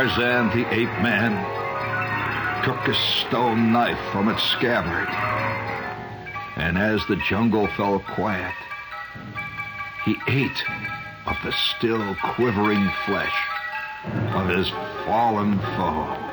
Tarzan the ape man took a stone knife from its scabbard, and as the jungle fell quiet, he ate of the still quivering flesh of his fallen foe.